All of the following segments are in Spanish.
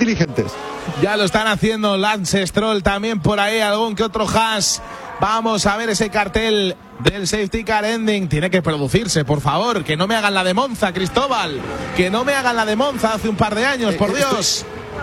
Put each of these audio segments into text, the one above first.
inteligentes. Ya lo están haciendo Lance Stroll también por ahí, algún que otro Haas. Vamos a ver ese cartel del safety car ending. Tiene que producirse, por favor. Que no me hagan la de Monza, Cristóbal. Que no me hagan la de Monza hace un par de años, por Dios.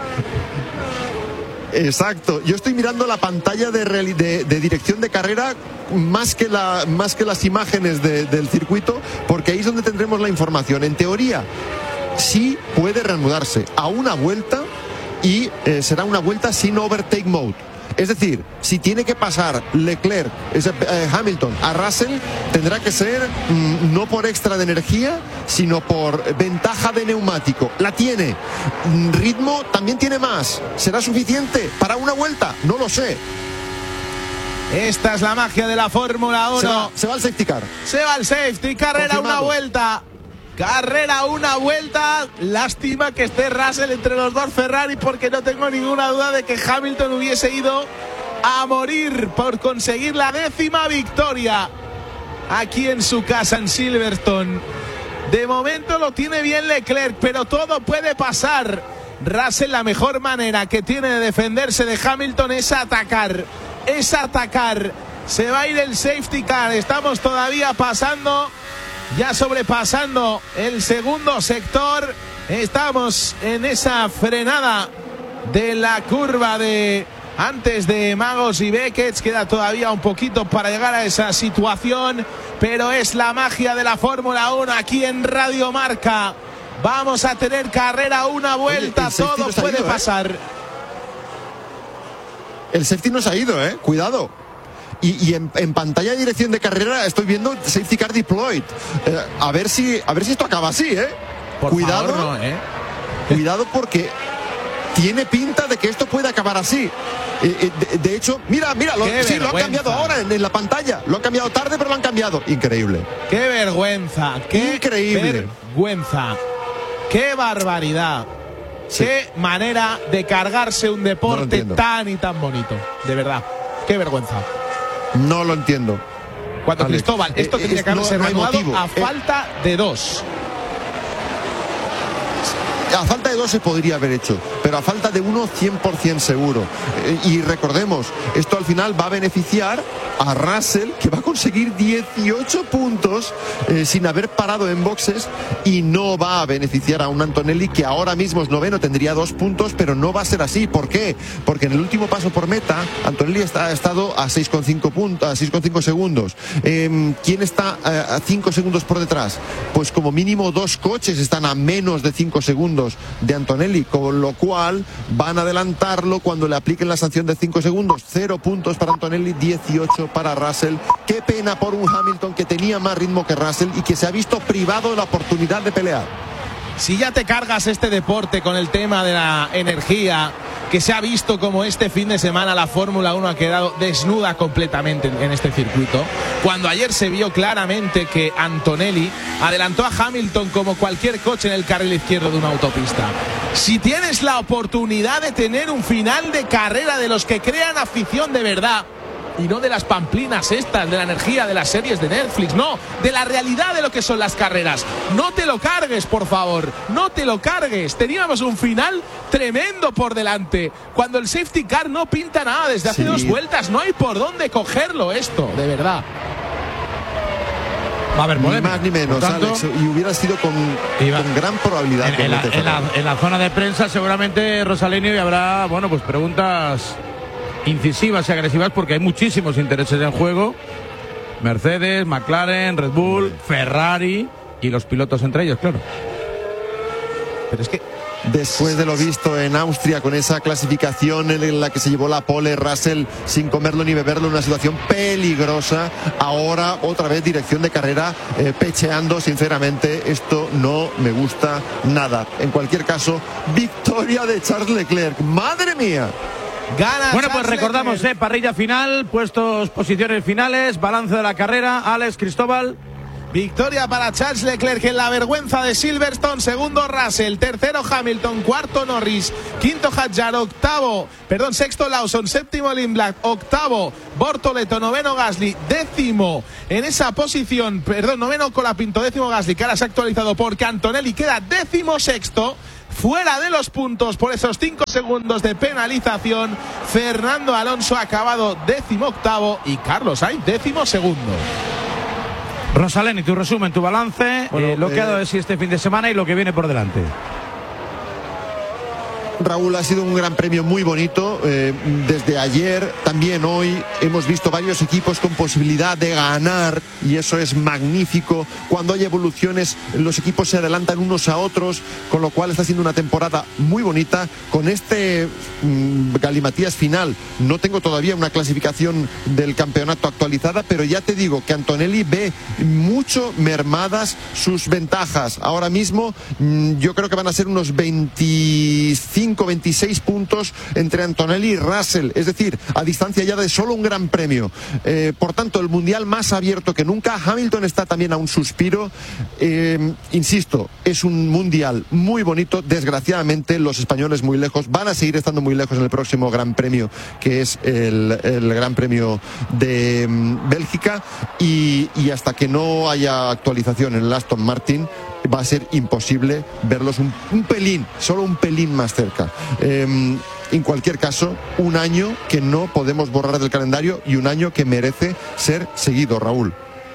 Exacto. Yo estoy mirando la pantalla de dirección de carrera más que las imágenes del circuito, porque ahí es donde tendremos la información. En teoría, sí puede reanudarse a una vuelta y será una vuelta sin overtake mode. Es decir, si tiene que pasar Leclerc, Hamilton a Russell, tendrá que ser no por extra de energía, sino por ventaja de neumático. La tiene. Ritmo también tiene más. ¿Será suficiente para una vuelta? No lo sé. Esta es la magia de la Fórmula 1. Se va el safety car. Se va el safety, carrera Confirmado. una vuelta. Carrera una vuelta. Lástima que esté Russell entre los dos Ferrari, porque no tengo ninguna duda de que Hamilton hubiese ido a morir por conseguir la 10ª victoria aquí en su casa en Silverstone. De momento lo tiene bien Leclerc, pero todo puede pasar. Russell, la mejor manera que tiene de defenderse de Hamilton es atacar. Se va a ir el safety car. Estamos todavía pasando, ya sobrepasando el segundo sector. Estamos en esa frenada de la curva de antes de Magos y Beckett. Queda todavía un poquito para llegar a esa situación, pero es la magia de la Fórmula 1 aquí en Radio Marca. Vamos a tener carrera una vuelta. Oye, todo puede pasar. El safety nos ha ido, cuidado. Y en pantalla de dirección de carrera estoy viendo safety car deployed. A ver si esto acaba así, Por cuidado, favor, no, cuidado, porque tiene pinta de que esto puede acabar así. De hecho, mira, lo han cambiado ahora en la pantalla. Lo han cambiado tarde, pero lo han cambiado. Increíble. Qué vergüenza. Qué increíble. Vergüenza. Qué barbaridad. Sí. Qué manera de cargarse un deporte tan y tan bonito. De verdad. Qué vergüenza. No lo entiendo. Cuando Alex, Cristóbal, esto tendría que haberse reanudado a falta de 2. A falta de 2 se podría haber hecho, pero a falta de 1 100% seguro. Y recordemos, esto al final va a beneficiar a Russell, que va a conseguir 18 puntos sin haber parado en boxes, y no va a beneficiar a un Antonelli que ahora mismo es noveno, tendría 2 puntos, pero no va a ser así. ¿Por qué? Porque en el último paso por meta Antonelli ha estado a 6,5 puntos, a 6,5 segundos. ¿Quién está a 5 segundos por detrás? Pues como mínimo 2 coches están a menos de 5 segundos de Antonelli, con lo cual van a adelantarlo cuando le apliquen la sanción de 5 segundos. 0 puntos para Antonelli, 18 para Russell. Qué pena por un Hamilton que tenía más ritmo que Russell y que se ha visto privado de la oportunidad de pelear. Si ya te cargas este deporte con el tema de la energía, que se ha visto como este fin de semana la Fórmula 1 ha quedado desnuda completamente en este circuito, cuando ayer se vio claramente que Antonelli adelantó a Hamilton como cualquier coche en el carril izquierdo de una autopista. Si tienes la oportunidad de tener un final de carrera de los que crean afición de verdad, y no de las pamplinas estas, de la energía de las series de Netflix, no, de la realidad de lo que son las carreras. No te lo cargues, por favor, no te lo cargues. Teníamos un final tremendo por delante, cuando el safety car no pinta nada desde hace 2 vueltas. No hay por dónde cogerlo esto, de verdad. Va a haber polémica, ni más ni menos, tanto, Alex, y hubiera sido con gran probabilidad. En la zona de prensa seguramente, Rosalenio, y habrá, bueno, pues preguntas incisivas y agresivas, porque hay muchísimos intereses en juego. Mercedes, McLaren, Red Bull, Ferrari y los pilotos entre ellos, claro. Pero es que después de lo visto en Austria, con esa clasificación en la que se llevó la pole Russell sin comerlo ni beberlo, una situación peligrosa, ahora otra vez dirección de carrera pecheando. Sinceramente, esto no me gusta nada. En cualquier caso, victoria de Charles Leclerc. ¡Madre mía! Gana. Bueno, pues recordamos, parrilla final, posiciones finales, balance de la carrera. Alex, Cristóbal. Victoria para Charles Leclerc en la vergüenza de Silverstone. Segundo Russell, tercero Hamilton, cuarto Norris, quinto Hadjar, sexto Lawson, séptimo Lindblad, octavo Bortoleto, noveno Gasly, décimo en esa posición, noveno Colapinto, décimo Gasly, que ahora se ha actualizado porque Antonelli queda décimo sexto. fuera de los puntos por esos 5 segundos de penalización. Fernando Alonso ha acabado 18º y Carlos Sainz 12º. Rosalén, y tu resumen, tu balance, lo que ha dado de sí este fin de semana y lo que viene por delante. Raúl, ha sido un gran premio muy bonito. Desde ayer, también hoy, hemos visto varios equipos con posibilidad de ganar y eso es magnífico. Cuando hay evoluciones, los equipos se adelantan unos a otros, con lo cual está siendo una temporada muy bonita. Con este galimatías final, no tengo todavía una clasificación del campeonato actualizada, pero ya te digo que Antonelli ve mucho mermadas sus ventajas. Ahora mismo, yo creo que van a ser unos 26 puntos entre Antonelli y Russell, es decir, a distancia ya de solo un gran premio. Por tanto, el mundial más abierto que nunca. Hamilton está también a un suspiro. Insisto, es un mundial muy bonito. Desgraciadamente, los españoles muy lejos, van a seguir estando muy lejos en el próximo gran premio, que es el gran premio de Bélgica, y hasta que no haya actualización en el Aston Martin, va a ser imposible verlos un pelín, solo un pelín más cerca. En cualquier caso, un año que no podemos borrar del calendario y un año que merece ser seguido, Raúl.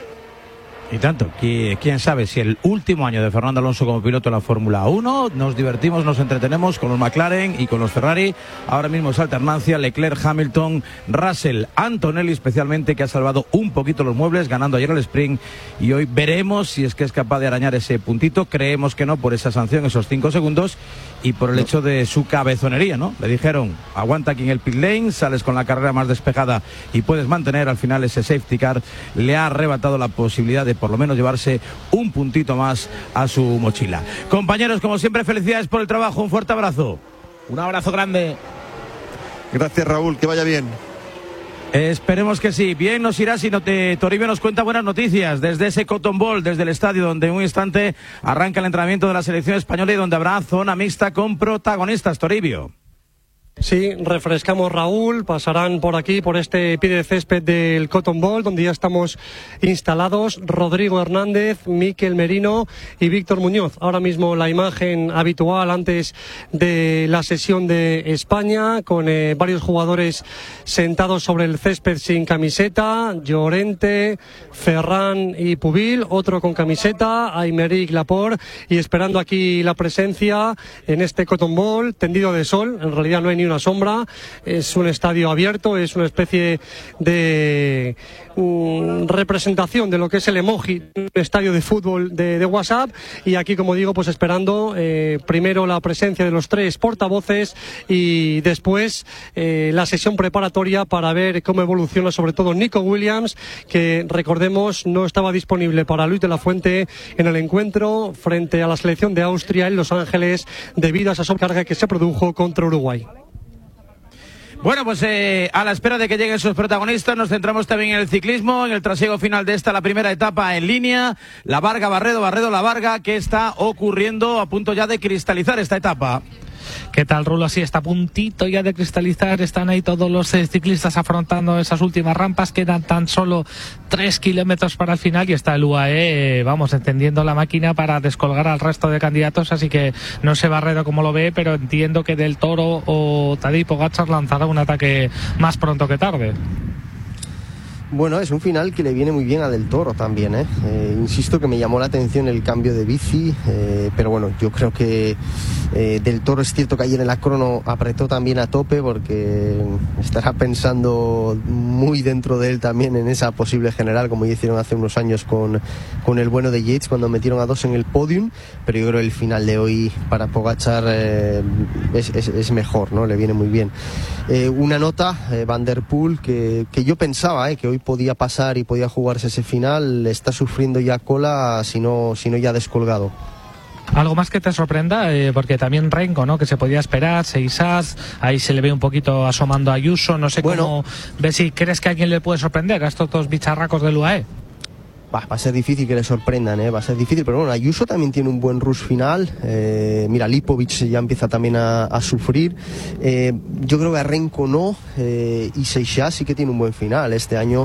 Y tanto, quién sabe si el último año de Fernando Alonso como piloto en la Fórmula 1, nos divertimos, nos entretenemos con los McLaren y con los Ferrari. Ahora mismo es alternancia Leclerc, Hamilton, Russell, Antonelli especialmente, que ha salvado un poquito los muebles ganando ayer el sprint, y hoy veremos si es que es capaz de arañar ese puntito. Creemos que no, por esa sanción, esos 5 segundos, y por el hecho de su cabezonería, ¿no? Le dijeron, aguanta aquí en el pit lane, sales con la carrera más despejada y puedes mantener. Al final ese safety car le ha arrebatado la posibilidad de por lo menos llevarse un puntito más a su mochila. Compañeros, como siempre, felicidades por el trabajo, un fuerte abrazo. Un abrazo grande. Gracias, Raúl, que vaya bien. Esperemos que sí. Bien nos irá si Toribio nos cuenta buenas noticias desde ese Cotton Bowl, desde el estadio donde en un instante arranca el entrenamiento de la selección española y donde habrá zona mixta con protagonistas. Toribio. Sí, refrescamos, Raúl, pasarán por aquí, por este pie de césped del Cotton Bowl, donde ya estamos instalados, Rodrigo Hernández, Mikel Merino y Víctor Muñoz. Ahora mismo la imagen habitual antes de la sesión de España, con varios jugadores sentados sobre el césped sin camiseta, Llorente, Ferran y Pubil, otro con camiseta, Aymeric Laporte, y esperando aquí la presencia en este Cotton Bowl, tendido de sol. En realidad no hay ni una sombra, es un estadio abierto, es una especie de representación de lo que es el emoji, un estadio de fútbol de WhatsApp, y aquí, como digo, pues esperando primero la presencia de los 3 portavoces y después la sesión preparatoria para ver cómo evoluciona sobre todo Nico Williams, que recordemos no estaba disponible para Luis de la Fuente en el encuentro frente a la selección de Austria en Los Ángeles debido a esa sobrecarga que se produjo contra Uruguay. Bueno, pues a la espera de que lleguen sus protagonistas, nos centramos también en el ciclismo, en el trasiego final de esta, la primera etapa en línea, la Varga, Barredo, la Varga, que está ocurriendo a punto ya de cristalizar esta etapa. ¿Qué tal, Rulo? Sí, está a puntito ya de cristalizar. Están ahí todos los ciclistas afrontando esas últimas rampas. Quedan tan solo 3 kilómetros para el final y está el UAE, encendiendo la máquina para descolgar al resto de candidatos. Así que no sé Barredo cómo lo ve, pero entiendo que Del Toro o Tadej Pogačar lanzará un ataque más pronto que tarde. Bueno, es un final que le viene muy bien a Del Toro también, ¿eh? Insisto que me llamó la atención el cambio de bici, pero bueno, yo creo que Del Toro es cierto que ayer en la crono apretó también a tope, porque estará pensando muy dentro de él también en esa posible general, como ya hicieron hace unos años con el bueno de Yates cuando metieron a 2 en el podium, pero yo creo que el final de hoy para Pogačar es mejor, ¿no? Le viene muy bien. Una nota, Van der Poel, que yo pensaba que hoy podía pasar y podía jugarse ese final, está sufriendo ya cola, si no ya descolgado. Algo más que te sorprenda, porque también Renko, ¿no? Que se podía esperar, Seisaz, ahí se le ve un poquito asomando a Ayuso, no sé cómo ves, si crees que a alguien le puede sorprender a estos 2 bicharracos del UAE. Va a ser difícil que le sorprendan, va a ser difícil, pero bueno, Ayuso también tiene un buen rush final. Mira, Lipovic ya empieza también a sufrir. Yo creo que a Renko no, y Seixas sí que tiene un buen final. Este año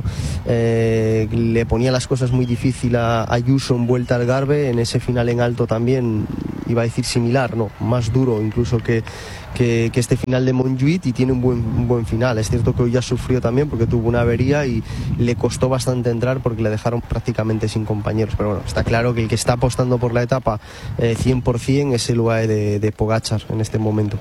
le ponía las cosas muy difícil a Ayuso en Vuelta al Garve, en ese final en alto también iba a decir similar, no, más duro incluso que este final de Montjuïc, y tiene un buen final. Es cierto que hoy ya sufrió también porque tuvo una avería y le costó bastante entrar porque le dejaron prácticamente sin compañeros, pero bueno, está claro que el que está apostando por la etapa 100% es el UAE de Pogačar en este momento.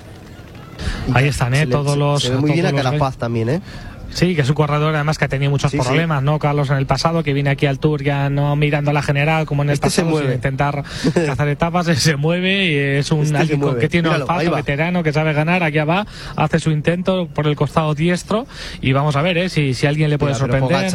Ahí están, todos los... Se ve muy bien a Carapaz también, Sí, que es un corredor además que ha tenido muchos problemas, ¿no, Carlos? En el pasado, que viene aquí al Tour ya no mirando a la general como en el pasado, sin intentar cazar etapas, se mueve y es un alguien que tiene un olfato, veterano, que sabe ganar. Aquí va, hace su intento por el costado diestro y vamos a ver si alguien le puede sorprender.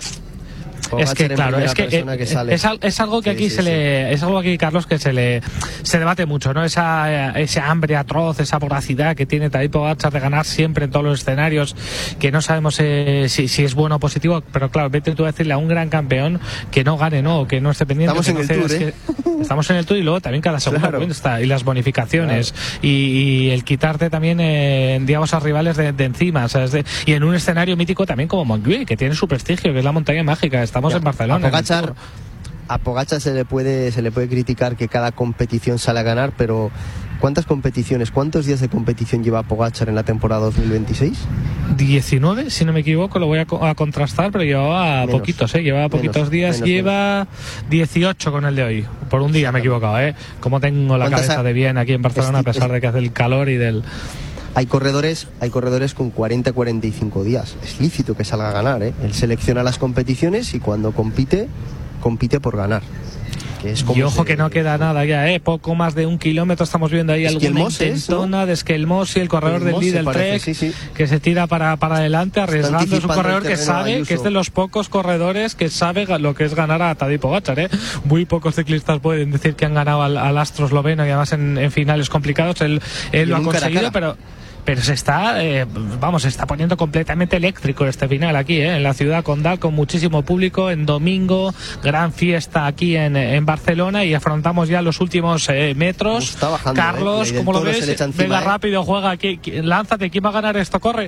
Es que claro, es algo que aquí es algo aquí, Carlos, que se debate mucho, ¿no? Ese hambre atroz, esa voracidad que tiene Tadej Pogačar de ganar siempre en todos los escenarios, que no sabemos si es bueno o positivo, pero claro, vete tú a decirle a un gran campeón que no gane, ¿no? Que no esté pendiente. Estamos en el Tour, estamos en el Tour y luego también cada segunda cuenta y las bonificaciones y el quitarte también digamos a rivales de encima, ¿sabes? Y en un escenario mítico también como Montjuïc, que tiene su prestigio, que es la montaña mágica. Estamos en Barcelona. A Pogačar se le puede criticar que cada competición sale a ganar, pero ¿cuántos días de competición lleva Pogačar en la temporada 2026? 19, si no me equivoco, lo voy a contrastar, pero llevaba poquitos, llevaba poquitos días, lleva 18 con el de hoy. Por un día me he equivocado, Como tengo la cabeza de bien aquí en Barcelona, a pesar de que hace el calor y del... Hay corredores con 40-45 días. Es lícito que salga a ganar, Él selecciona las competiciones y cuando compite por ganar. Y ojo que no queda nada ya, poco más de 1 kilómetro. Estamos viendo ahí alguna intentona de Skelmossi, el corredor del Lidl Trek, que se tira para adelante arriesgando. Es un corredor que sabe, que es de los pocos corredores que sabe lo que es ganar a Tadej Pogačar, Muy pocos ciclistas pueden decir que han ganado al astro esloveno y además en finales complicados. Él lo ha conseguido, pero se está poniendo completamente eléctrico este final aquí, en la ciudad condal, con muchísimo público en domingo, gran fiesta aquí en Barcelona, y afrontamos ya los últimos metros. Está bajando, Carlos, ¿cómo lo ves? Venga, rápido, juega aquí, lánzate, ¿quién va a ganar esto? Corre.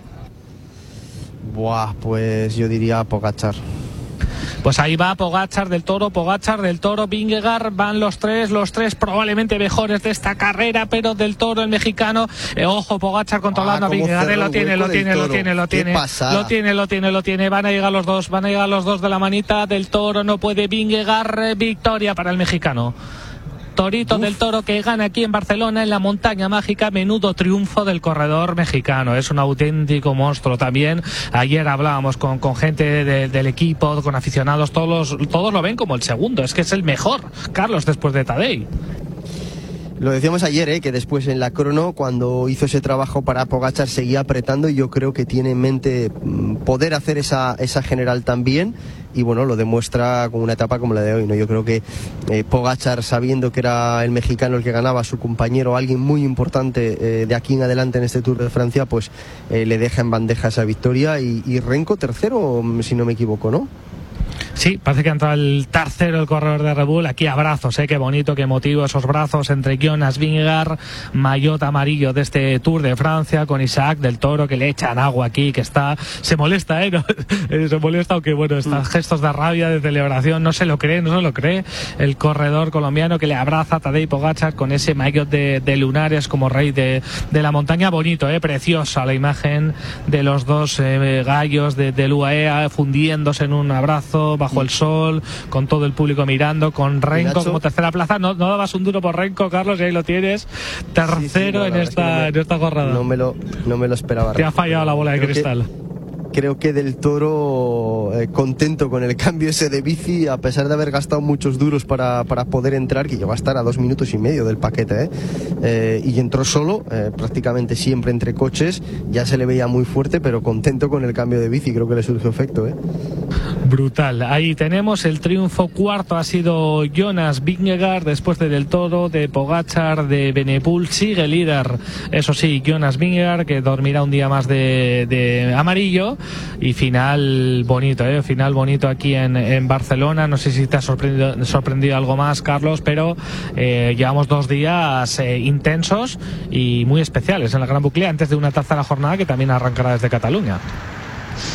Pues yo diría Pogačar. Pues ahí va Pogačar del Toro, Vingegaard, van los tres probablemente mejores de esta carrera, pero del Toro, el mexicano, ojo, Pogačar controlando a Vingegaard, lo tiene, van a llegar los dos de la manita del Toro, no puede Vingegaard, victoria para el mexicano. Torito del Toro, que gana aquí en Barcelona en la montaña mágica. Menudo triunfo del corredor mexicano, es un auténtico monstruo también. Ayer hablábamos con gente del equipo, con aficionados, todos lo ven como el segundo, es que es el mejor, Carlos, después de Tadej. Lo decíamos ayer, que después en la crono, cuando hizo ese trabajo para Pogačar, seguía apretando, y yo creo que tiene en mente poder hacer esa general también, y bueno, lo demuestra con una etapa como la de hoy, ¿no? Yo creo que Pogačar, sabiendo que era el mexicano el que ganaba, su compañero, alguien muy importante de aquí en adelante en este Tour de Francia, pues le deja en bandeja esa victoria, y Renko tercero, si no me equivoco, ¿no? Sí, parece que ha entrado el tercero, el corredor de Red Bull. Aquí abrazos, qué bonito, qué emotivo esos brazos entre Jonas Vingegaard, maillot amarillo de este Tour de Francia, con Isaac del Toro, que le echan agua aquí, que se molesta, ¿no? Se molesta, aunque bueno, estos gestos de rabia, de celebración, no se lo cree el corredor colombiano, que le abraza a Tadej Pogačar con ese maillot de lunares como rey de la montaña. Bonito, preciosa la imagen de los dos gallos del UAE fundiéndose en un abrazo bajo el sol, con todo el público mirando, con Renko como tercera plaza. No dabas un duro por Renko, Carlos, y ahí lo tienes, tercero en esta jornada. No me lo esperaba. Te ha fallado la bola de cristal. Creo que del Toro contento con el cambio ese de bici, a pesar de haber gastado muchos duros para poder entrar, que llegó a estar a 2 minutos y medio del paquete, y entró solo, prácticamente siempre entre coches, ya se le veía muy fuerte, pero contento con el cambio de bici, creo que le surgió efecto. Brutal. Ahí tenemos el triunfo. Cuarto ha sido Jonas Vingegaard, después de del Toro, de Pogačar, de Benepul. Sigue líder, eso sí, Jonas Vingegaard, que dormirá un día más de amarillo. Y final bonito, final bonito aquí en Barcelona. No sé si te ha sorprendido algo más, Carlos, pero llevamos 2 días intensos y muy especiales en la Gran Boucle, antes de una tercera jornada que también arrancará desde Cataluña.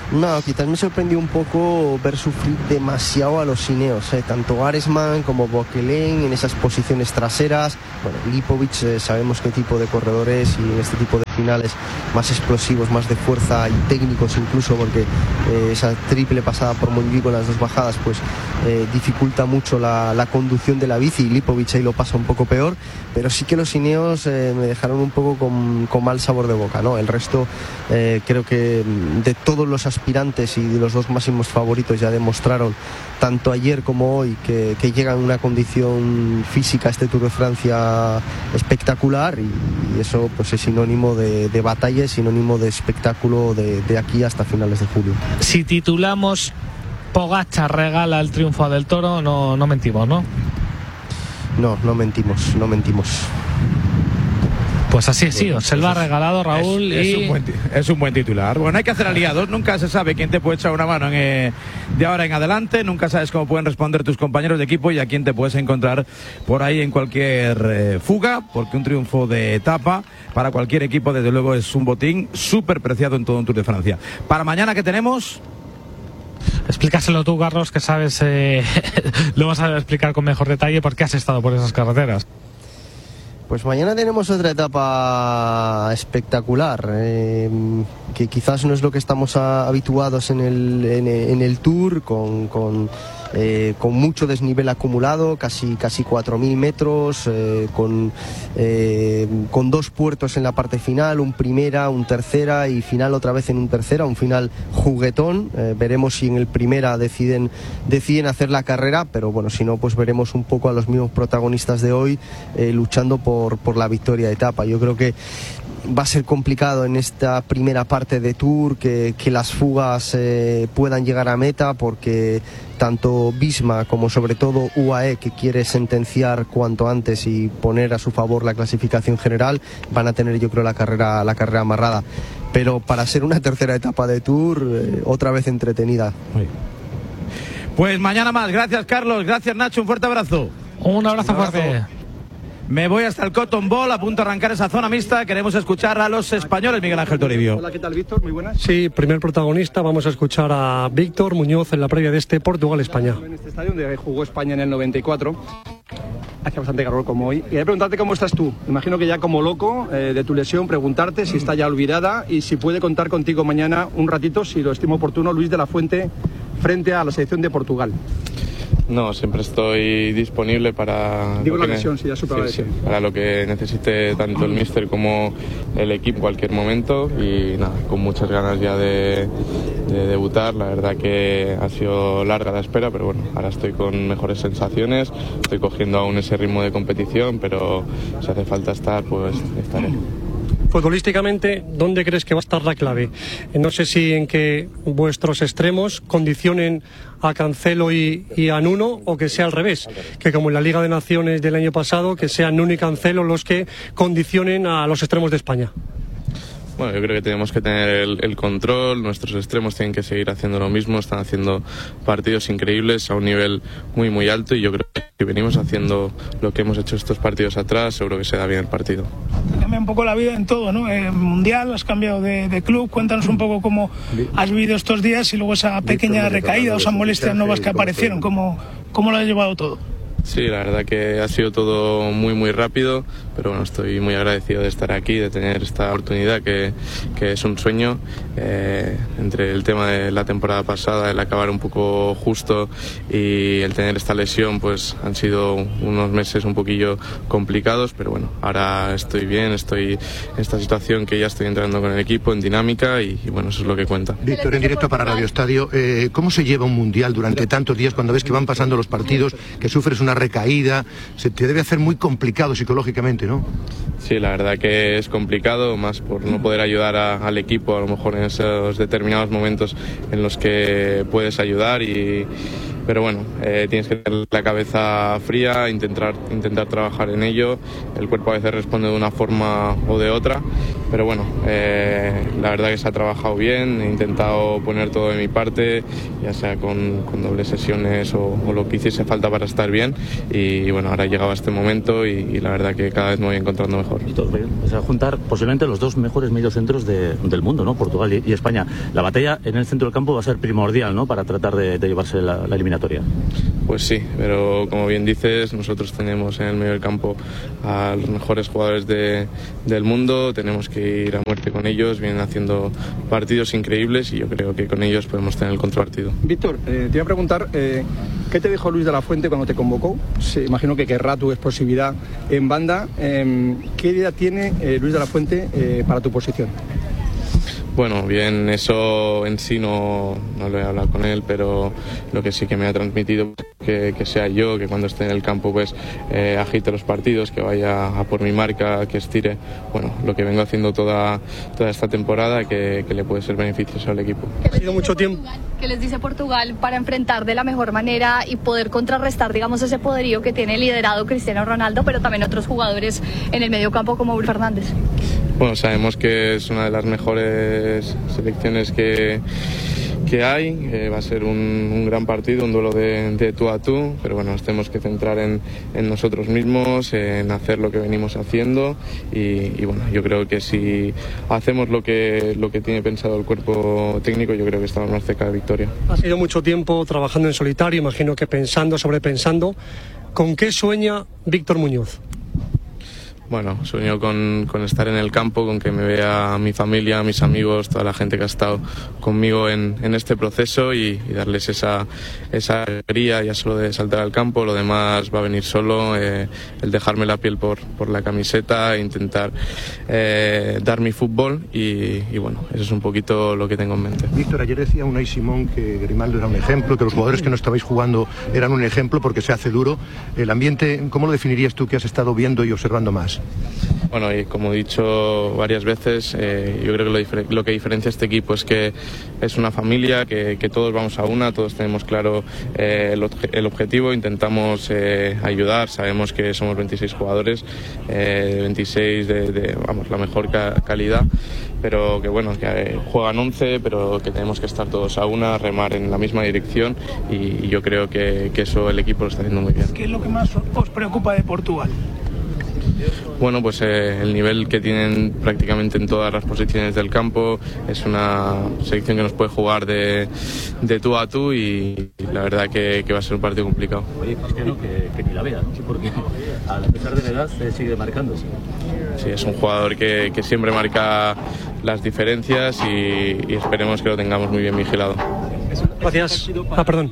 No, quizás me sorprendió un poco ver sufrir demasiado a los Ineos, tanto Aresman como Bokelen en esas posiciones traseras. Bueno, Lipovic sabemos qué tipo de corredor es, y en este tipo de finales más explosivos, más de fuerza y técnicos incluso, porque esa triple pasada por Montjuïc con las dos bajadas pues dificulta mucho la conducción de la bici, y Lipovic ahí lo pasa un poco peor, pero sí que los Ineos me dejaron un poco con mal sabor de boca, ¿no? El resto creo que de todos los aspirantes y de los dos máximos favoritos ya demostraron tanto ayer como hoy que llegan en una condición física a este Tour de Francia espectacular, y eso pues es sinónimo de batalla, es sinónimo de espectáculo de aquí hasta finales de julio. Si titulamos Pogačar regala el triunfo del Toro, no mentimos, ¿no? No mentimos. Pues así ha sido, se lo ha regalado Raúl. Es un buen titular. Bueno, hay que hacer aliados, nunca se sabe quién te puede echar una mano de ahora en adelante, nunca sabes cómo pueden responder tus compañeros de equipo y a quién te puedes encontrar por ahí en cualquier fuga, porque un triunfo de etapa para cualquier equipo desde luego es un botín súper preciado en todo un Tour de Francia. Para mañana, ¿qué tenemos? Explícaselo tú, Carlos, que sabes, lo vas a explicar con mejor detalle porque has estado por esas carreteras. Pues mañana tenemos otra etapa espectacular, que quizás no es lo que estamos habituados en el Tour, con mucho desnivel acumulado, casi 4.000 metros, con dos puertos en la parte final, un primera, un tercera y final otra vez en un tercera, un final juguetón. Veremos si en el primera deciden hacer la carrera, pero bueno, si no, pues veremos un poco a los mismos protagonistas de hoy luchando por la victoria de etapa. Yo creo que va a ser complicado en esta primera parte de Tour que las fugas puedan llegar a meta, porque tanto Visma como sobre todo UAE, que quiere sentenciar cuanto antes y poner a su favor la clasificación general, van a tener, yo creo, la carrera amarrada. Pero para ser una tercera etapa de Tour, otra vez entretenida. Pues mañana más. Gracias, Carlos. Gracias, Nacho. Un fuerte abrazo. Un abrazo fuerte. Me voy hasta el Cotton Bowl, a punto de arrancar esa zona mixta. Queremos escuchar a los españoles. Miguel Ángel Toribio. Hola, ¿qué tal, Víctor? Muy buenas. Sí, primer protagonista. Vamos a escuchar a Víctor Muñoz en la previa de este Portugal-España. En este estadio donde jugó España en el 94. Hacía bastante calor como hoy. Quería preguntarte cómo estás tú. Imagino que ya como loco de tu lesión, preguntarte si está ya olvidada y si puede contar contigo mañana un ratito, si lo estimo oportuno, Luis de la Fuente, frente a la selección de Portugal. No, siempre estoy disponible para... Digo la lesión, si ya supera la lesión. Para lo que necesite tanto el míster como el equipo en cualquier momento, y nada, con muchas ganas ya de debutar. La verdad que ha sido larga la espera, pero bueno, ahora estoy con mejores sensaciones, estoy cogiendo aún ese ritmo de competición, pero si hace falta estar, pues estaré. Futbolísticamente, ¿dónde crees que va a estar la clave? No sé si en que vuestros extremos condicionen a Cancelo y a Nuno, o que sea al revés, que como en la Liga de Naciones del año pasado, que sean Nuno y Cancelo los que condicionen a los extremos de España. Bueno, yo creo que tenemos que tener el control, nuestros extremos tienen que seguir haciendo lo mismo, están haciendo partidos increíbles a un nivel muy muy alto, y yo creo que si venimos haciendo lo que hemos hecho estos partidos atrás, seguro que se da bien el partido. Cambia un poco la vida en todo, ¿no? Mundial, has cambiado de club, cuéntanos un poco cómo has vivido estos días y luego esa pequeña recaída o esas molestias nuevas que aparecieron, ¿cómo lo has llevado todo? Sí, la verdad que ha sido todo muy muy rápido, pero bueno, estoy muy agradecido de estar aquí, de tener esta oportunidad que es un sueño. Entre el tema de la temporada pasada, el acabar un poco justo y el tener esta lesión, pues han sido unos meses un poquillo complicados, pero bueno, ahora estoy bien, estoy en esta situación que ya estoy entrando con el equipo en dinámica y bueno, eso es lo que cuenta. Víctor, en directo para Radio Estadio, ¿cómo se lleva un mundial durante tantos días cuando ves que van pasando los partidos, que sufres una recaída? Se te debe hacer muy complicado psicológicamente, ¿no? Sí, la verdad que es complicado, más por no poder ayudar al equipo a lo mejor en esos determinados momentos en los que puedes ayudar, pero bueno, tienes que tener la cabeza fría, intentar trabajar en ello. El cuerpo a veces responde de una forma o de otra, pero bueno, la verdad que se ha trabajado bien, he intentado poner todo de mi parte, ya sea con dobles sesiones o lo que hiciese falta para estar bien, y bueno, ahora he llegado a este momento y la verdad que cada vez me voy encontrando mejor. O sea, juntar posiblemente los dos mejores mediocentros del mundo, ¿no? Portugal y España. La batalla en el centro del campo va a ser primordial, ¿no? Para tratar de llevarse la eliminatoria. Pues sí, pero como bien dices, nosotros tenemos en el medio del campo a los mejores jugadores del mundo, tenemos que ir a muerte con ellos, vienen haciendo partidos increíbles y yo creo que con ellos podemos tener el contrapartido. Víctor, te iba a preguntar, ¿qué te dijo Luis de la Fuente cuando te convocó? Imagino que querrá tu explosividad en banda. ¿Qué idea tiene Luis de la Fuente para tu posición? Bueno, bien, eso en sí no lo he hablado con él, pero lo que sí que me ha transmitido que sea yo, que cuando esté en el campo pues agite los partidos, que vaya a por mi marca, que estire, bueno, lo que vengo haciendo toda esta temporada, que le puede ser beneficioso al equipo. Ha sido mucho tiempo. ¿Qué les dice Portugal para enfrentar de la mejor manera y poder contrarrestar, digamos, ese poderío que tiene el liderado Cristiano Ronaldo, pero también otros jugadores en el medio campo como Bruno Fernández? Bueno, sabemos que es una de las mejores selecciones que hay, va a ser un gran partido, un duelo de tú a tú, pero bueno, nos tenemos que centrar en nosotros mismos, en hacer lo que venimos haciendo y bueno, yo creo que si hacemos lo que tiene pensado el cuerpo técnico, yo creo que estamos más cerca de victoria. Ha sido mucho tiempo trabajando en solitario, imagino que pensando, sobrepensando. ¿Con qué sueña Víctor Muñoz? Bueno, sueño con estar en el campo, con que me vea mi familia, mis amigos, toda la gente que ha estado conmigo en este proceso y darles esa alegría ya solo de saltar al campo. Lo demás va a venir solo, el dejarme la piel por la camiseta, intentar dar mi fútbol y bueno, eso es un poquito lo que tengo en mente. Víctor, ayer decía Unai Simón que Grimaldo era un ejemplo, que los jugadores que no estabais jugando eran un ejemplo porque se hace duro. El ambiente, ¿cómo lo definirías tú que has estado viendo y observando más? Bueno, y como he dicho varias veces, yo creo que lo que diferencia a este equipo es que es una familia, que todos vamos a una, todos tenemos claro el objetivo, intentamos ayudar, sabemos que somos 26 jugadores, 26 de la mejor calidad, pero que bueno, que juegan 11, pero que tenemos que estar todos a una, remar en la misma dirección y yo creo que eso el equipo lo está haciendo muy bien. ¿Qué es lo que más os preocupa de Portugal? Bueno, pues el nivel que tienen prácticamente en todas las posiciones del campo, es una selección que nos puede jugar de tú a tú y la verdad que va a ser un partido complicado. Oye, Cristiano, que ni la vea, ¿no? Porque a pesar de la edad sigue marcando. Sí, es un jugador que siempre marca las diferencias y esperemos que lo tengamos muy bien vigilado. Gracias. Perdón.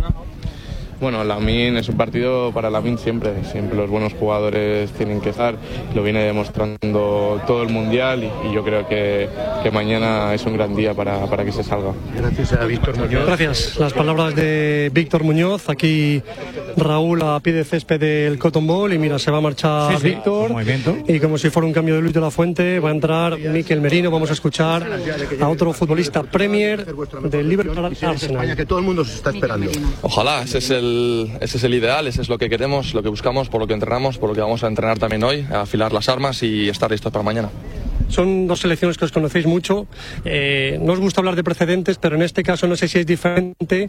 Bueno, Lamine es un partido para Lamine siempre los buenos jugadores tienen que estar, lo viene demostrando todo el Mundial y yo creo que mañana es un gran día para que se salga. Gracias a Víctor Muñoz. Gracias. Las palabras de Víctor Muñoz, aquí Raúl a pie de césped del Cotton Bowl y mira, se va a marchar Víctor y como si fuera un cambio de Luis de la Fuente va a entrar Mikel Merino. Vamos a escuchar a otro futbolista Premier del Liverpool Arsenal. Que todo el mundo se está esperando. Ojalá, ese es el ideal, ese es lo que queremos, lo que buscamos, por lo que entrenamos, por lo que vamos a entrenar también hoy, a afilar las armas y estar listos para mañana. Son dos selecciones que os conocéis mucho, no os gusta hablar de precedentes, pero en este caso no sé si es diferente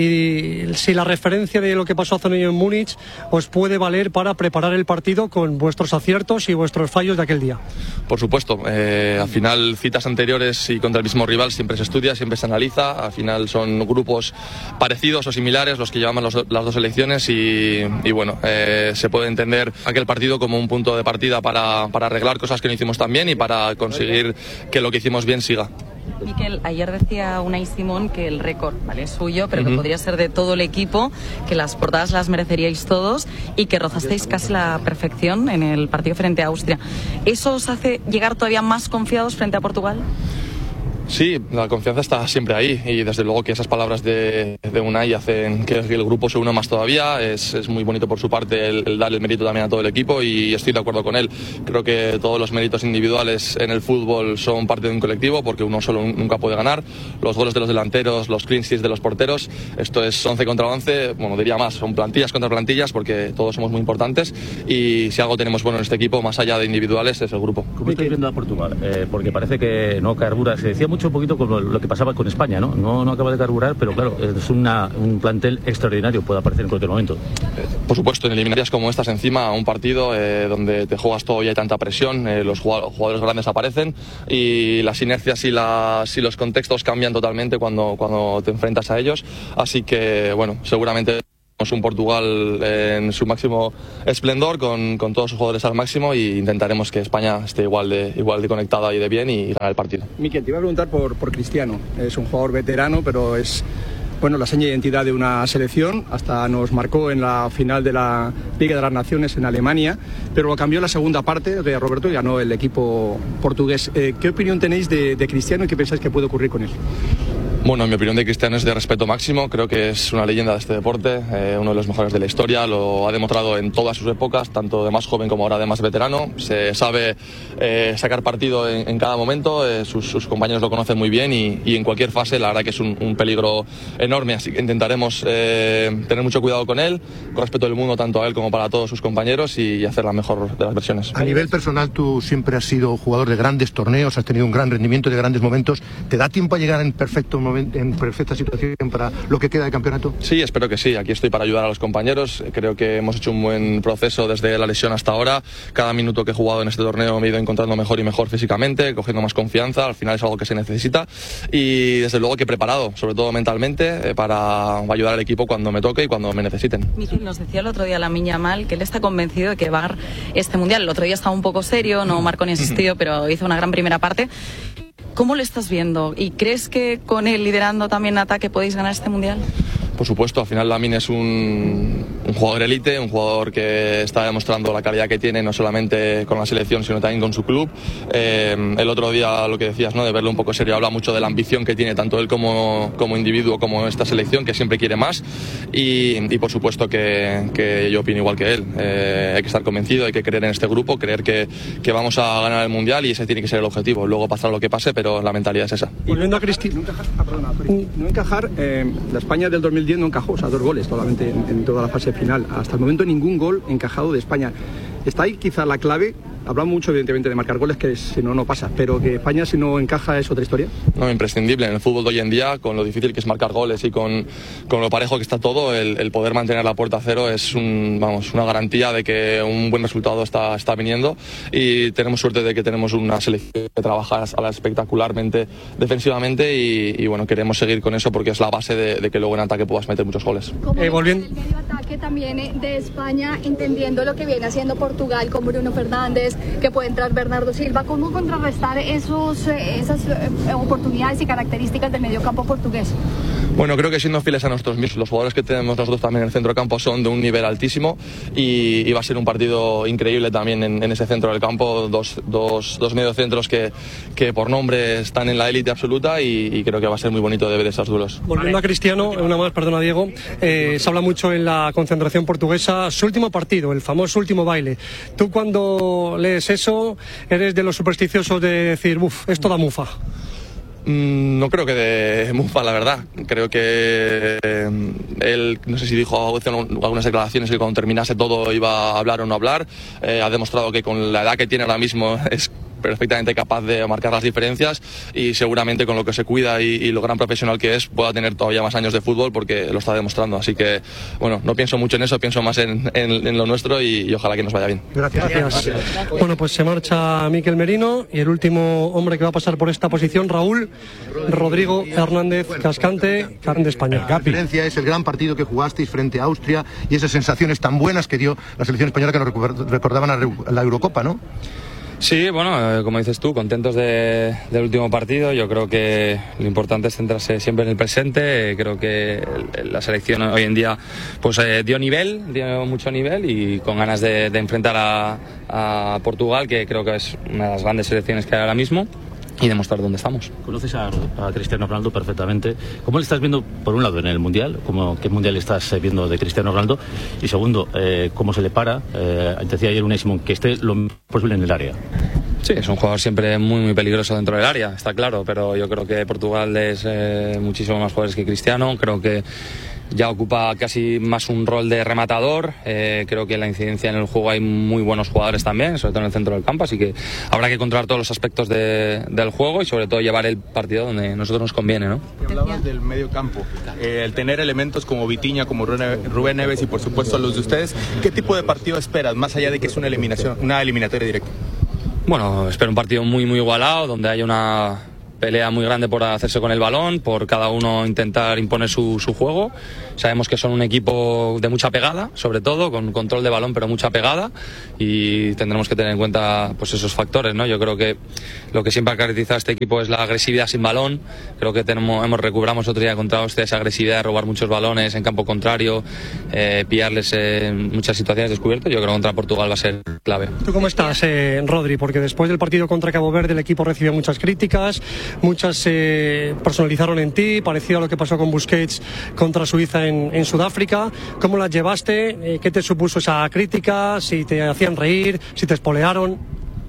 y si la referencia de lo que pasó hace un año en Múnich os puede valer para preparar el partido con vuestros aciertos y vuestros fallos de aquel día. Por supuesto, al final citas anteriores y contra el mismo rival siempre se estudia, siempre se analiza, al final son grupos parecidos o similares los que llevamos las dos selecciones y bueno, se puede entender aquel partido como un punto de partida para arreglar cosas que no hicimos tan bien y para conseguir que lo que hicimos bien siga. Mikel, ayer decía Unai Simón que el récord, ¿vale?, es suyo, pero que podría ser de todo el equipo, que las portadas las mereceríais todos y que rozasteis casi la perfección en el partido frente a Austria. ¿Eso os hace llegar todavía más confiados frente a Portugal? Sí, la confianza está siempre ahí y desde luego que esas palabras de Unai hacen que el grupo se una más todavía. Es muy bonito por su parte el dar el mérito también a todo el equipo y estoy de acuerdo con él. Creo que todos los méritos individuales en el fútbol son parte de un colectivo porque uno solo nunca puede ganar. Los goles de los delanteros, los clean sheets de los porteros, esto es 11 contra 11, bueno, diría más, son plantillas contra plantillas porque todos somos muy importantes y si algo tenemos bueno en este equipo, más allá de individuales, es el grupo. ¿Cómo estáis viendo a Portugal? Porque parece que no carbura, se decía mucho un poquito como lo que pasaba con España, ¿no? No acaba de carburar, pero claro, es un plantel extraordinario, puede aparecer en cualquier momento. Por supuesto, en eliminatorias como estas encima, un partido donde te juegas todo y hay tanta presión, los jugadores grandes aparecen y las inercias y los contextos cambian totalmente cuando te enfrentas a ellos, así que bueno, seguramente es un Portugal en su máximo esplendor con todos sus jugadores al máximo y intentaremos que España esté igual de conectada y de bien y ganar el partido. Miquel, te iba a preguntar por Cristiano. Es un jugador veterano, pero es la seña de identidad de una selección. Hasta nos marcó en la final de la Liga de las Naciones en Alemania, pero lo cambió en la segunda parte de Roberto y ganó el equipo portugués. ¿Qué opinión tenéis de Cristiano y qué pensáis que puede ocurrir con él? Bueno, mi opinión de Cristiano es de respeto máximo, creo que es una leyenda de este deporte, uno de los mejores de la historia, lo ha demostrado en todas sus épocas, tanto de más joven como ahora de más veterano, se sabe sacar partido en cada momento, sus compañeros lo conocen muy bien y en cualquier fase la verdad que es un peligro enorme, así que intentaremos tener mucho cuidado con él, con respeto del mundo tanto a él como para todos sus compañeros y hacer la mejor de las versiones. A nivel personal tú siempre has sido jugador de grandes torneos, has tenido un gran rendimiento, de grandes momentos, ¿te da tiempo a llegar en perfecta situación para lo que queda de campeonato? Sí, espero que sí. Aquí estoy para ayudar a los compañeros. Creo que hemos hecho un buen proceso desde la lesión hasta ahora. Cada minuto que he jugado en este torneo me he ido encontrando mejor y mejor físicamente, cogiendo más confianza. Al final es algo que se necesita y desde luego que he preparado, sobre todo mentalmente, para ayudar al equipo cuando me toque y cuando me necesiten. Miquel, nos decía el otro día Lamine Yamal que él está convencido de que va a ganar este mundial. El otro día estaba un poco serio, no marcó ni asistió, pero hizo una gran primera parte. ¿Cómo lo estás viendo? ¿Y crees que con él liderando también ataque podéis ganar este mundial? Por supuesto, al final Lamine es un jugador élite, un jugador que está demostrando la calidad que tiene no solamente con la selección sino también con su club. El otro día lo que decías, ¿no?, de verlo un poco serio, habla mucho de la ambición que tiene tanto él como individuo como esta selección, que siempre quiere más y por supuesto que yo opino igual que él. Hay que estar convencido, hay que creer en este grupo, creer que vamos a ganar el mundial y ese tiene que ser el objetivo. Luego pasará lo que pase, pero la mentalidad es esa. Volviendo a Cristiano, no encajar, la España del 2010 no encajó, o sea, 2 goles solamente en toda la fase final. Hasta el momento ningún gol encajado de España. Está ahí quizá la clave. Hablamos mucho evidentemente de marcar goles, que si no pasa, pero que España si no encaja es otra historia. No, imprescindible en el fútbol de hoy en día, con lo difícil que es marcar goles y con lo parejo que está todo, el poder mantener la puerta a cero es una garantía de que un buen resultado está viniendo y tenemos suerte de que tenemos una selección que trabaja espectacularmente defensivamente y bueno, queremos seguir con eso porque es la base de que luego en ataque puedas meter muchos goles. Volviendo el medio ataque también de España, entendiendo lo que viene haciendo Portugal con Bruno Fernández, que puede entrar Bernardo Silva, ¿cómo contrarrestar esas oportunidades y características del mediocampo portugués? Bueno, creo que siendo fieles a nosotros mismos, los jugadores que tenemos nosotros también en el centro del campo son de un nivel altísimo y va a ser un partido increíble también en ese centro del campo, dos mediocentros que por nombre están en la élite absoluta y creo que va a ser muy bonito de ver esos duelos. Volviendo a Cristiano, una más, perdona Diego, se habla mucho en la concentración portuguesa, su último partido, el famoso último baile. Tú cuando lees eso, eres de los supersticiosos de decir, esto da mufa. No creo que de mufa, la verdad. Creo que él, no sé si dijo algunas declaraciones que cuando terminase todo iba a hablar o no hablar. Ha demostrado que con la edad que tiene ahora mismo es perfectamente capaz de marcar las diferencias y seguramente con lo que se cuida y lo gran profesional que es pueda tener todavía más años de fútbol porque lo está demostrando, así que bueno, no pienso mucho en eso, pienso más en lo nuestro y ojalá que nos vaya bien. Gracias. Bueno, pues se marcha Miquel Merino y el último hombre que va a pasar por esta posición, Raúl Rodrigo Hernández Cascante, carne de España. La diferencia es el gran partido que jugasteis frente a Austria y esas sensaciones tan buenas que dio la selección española que nos recordaban a la Eurocopa, ¿no? Sí, bueno, como dices tú, contentos del último partido. Yo creo que lo importante es centrarse siempre en el presente. Creo que la selección hoy en día pues dio mucho nivel y con ganas de enfrentar a Portugal, que creo que es una de las grandes selecciones que hay ahora mismo. demostrar dónde estamos. Conoces a Cristiano Ronaldo perfectamente. ¿Cómo le estás viendo, por un lado, en el Mundial? ¿Qué Mundial estás viendo de Cristiano Ronaldo? Y segundo, ¿cómo se le para? Decía ayer Unai Simón que esté lo mejor posible en el área. Sí, es un jugador siempre muy, muy peligroso dentro del área, está claro, pero yo creo que Portugal es muchísimo más jugadores que Cristiano. Creo que ya ocupa casi más un rol de rematador. Creo que en la incidencia en el juego hay muy buenos jugadores también, sobre todo en el centro del campo, así que habrá que controlar todos los aspectos del juego y sobre todo llevar el partido donde a nosotros nos conviene, ¿no? Hablabas del medio campo, el tener elementos como Vitinha, como Rubén Neves y por supuesto los de ustedes. ¿Qué tipo de partido esperas, más allá de que es una eliminatoria directa? Bueno, espero un partido muy, muy igualado, donde haya una pelea muy grande por hacerse con el balón, por cada uno intentar imponer su juego. Sabemos que son un equipo de mucha pegada, sobre todo, con control de balón, pero mucha pegada, y tendremos que tener en cuenta pues esos factores, ¿no? Yo creo que lo que siempre ha caracterizado a este equipo es la agresividad sin balón. Creo que recuperamos otro día contra Austria esa agresividad de robar muchos balones en campo contrario, pillarles en muchas situaciones descubiertas. Yo creo que contra Portugal va a ser clave. ¿Tú cómo estás, Rodri? Porque después del partido contra Cabo Verde el equipo recibió muchas críticas, muchas se personalizaron en ti, parecido a lo que pasó con Busquets contra Suiza en Sudáfrica. ¿Cómo las llevaste? ¿Qué te supuso esa crítica? ¿Si te hacían reír? ¿Si te espolearon?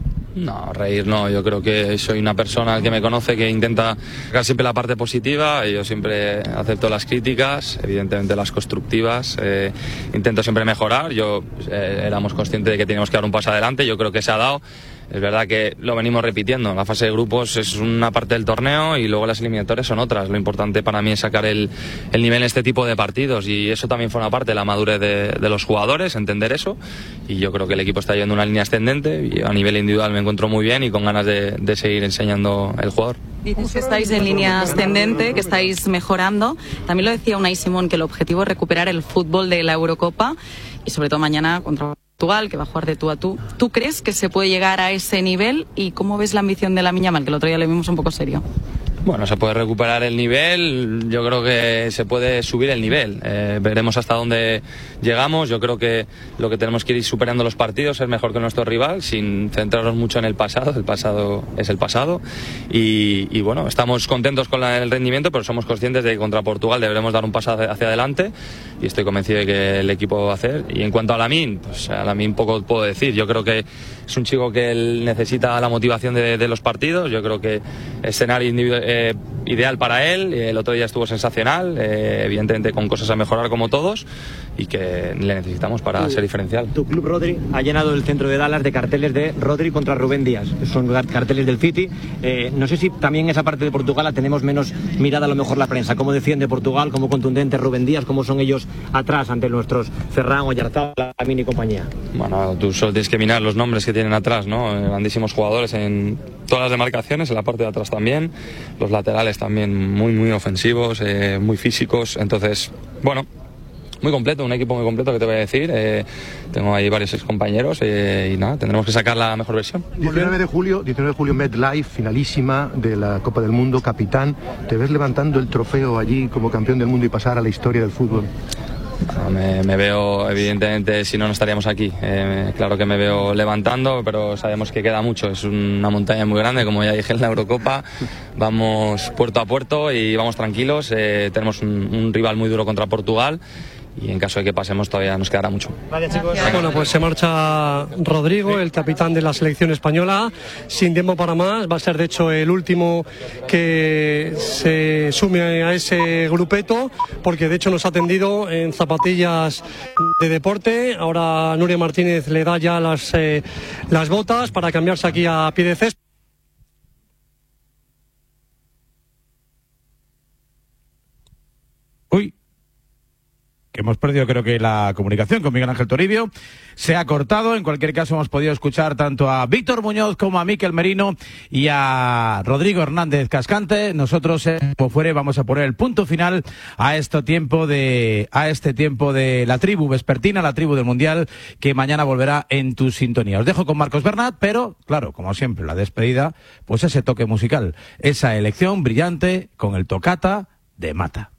No, reír no. Yo creo que soy una persona que me conoce que intenta sacar siempre la parte positiva, y yo siempre acepto las críticas, evidentemente las constructivas. Intento siempre mejorar. Éramos conscientes de que teníamos que dar un paso adelante. Yo creo que se ha dado. Es verdad que lo venimos repitiendo. La fase de grupos es una parte del torneo y luego las eliminatorias son otras. Lo importante para mí es sacar el nivel en este tipo de partidos, y eso también forma parte de la madurez de los jugadores, entender eso. Y yo creo que el equipo está yendo una línea ascendente, y a nivel individual me encuentro muy bien y con ganas de seguir enseñando el jugador. Dices que estáis en línea ascendente, que estáis mejorando. También lo decía Unai Simón, que el objetivo es recuperar el fútbol de la Eurocopa, y sobre todo mañana contra Portugal, que va a jugar de tú a tú. ¿Tú crees que se puede llegar a ese nivel? ¿Y cómo ves la ambición de Lamine Yamal, que el otro día le vimos un poco serio? Bueno, se puede recuperar el nivel. Yo creo que se puede subir el nivel. Veremos hasta dónde llegamos. Yo creo que lo que tenemos que ir superando los partidos, ser mejor que nuestro rival, sin centrarnos mucho en el pasado. El pasado es el pasado. Y bueno, estamos contentos con el rendimiento, pero somos conscientes de que contra Portugal deberemos dar un paso hacia adelante, y estoy convencido de que el equipo va a hacer. Y en cuanto a Lamine, pues a Lamine poco puedo decir. Yo creo que es un chico que él necesita la motivación de los partidos. Yo creo que escenario ideal para él. El otro día estuvo sensacional, evidentemente con cosas a mejorar como todos, y que le necesitamos para ser diferencial. Tu club, Rodri, ha llenado el centro de Dallas de carteles de Rodri contra Rubén Díaz. Son carteles del City. No sé si también esa parte de Portugal la tenemos menos mirada a lo mejor la prensa. ¿Cómo defiende Portugal? ¿Cómo contundente Rubén Díaz? ¿Cómo son ellos atrás ante nuestros Ferran, Oyarzabal, Lamine y compañía? Bueno, tú solo tienes que mirar los nombres que tienen atrás, ¿no? Grandísimos jugadores en todas las demarcaciones, en la parte de atrás también. Los laterales también muy, muy ofensivos, muy físicos. Entonces, bueno, muy completo, un equipo muy completo, que te voy a decir. Tengo ahí varios excompañeros, y nada, tendremos que sacar la mejor versión. 19 de julio, MetLife, finalísima de la Copa del Mundo, capitán. ¿Te ves levantando el trofeo allí como campeón del mundo y pasar a la historia del fútbol? Me veo, evidentemente, si no, no estaríamos aquí. Claro que me veo levantando, pero sabemos que queda mucho. Es una montaña muy grande, como ya dije en la Eurocopa. Vamos puerto a puerto y vamos tranquilos. Tenemos un rival muy duro contra Portugal, y en caso de que pasemos todavía nos quedará mucho. Gracias, chicos. Bueno, pues se marcha Rodrigo, el capitán de la selección española, sin tiempo para más. Va a ser de hecho el último que se sume a ese grupeto, porque de hecho nos ha atendido en zapatillas de deporte. Ahora Nuria Martínez le da ya las botas para cambiarse aquí a pie de césped. Uy, que hemos perdido, creo que la comunicación con Miguel Ángel Toribio se ha cortado. En cualquier caso, hemos podido escuchar tanto a Víctor Muñoz como a Mikel Merino y a Rodrigo Hernández Cascante. Nosotros, como fuere, vamos a poner el punto final a este tiempo de la tribu vespertina, la tribu del Mundial, que mañana volverá en tu sintonía. Os dejo con Marcos Bernat, pero, claro, como siempre, la despedida, pues ese toque musical, esa elección brillante con el tocata de Mata.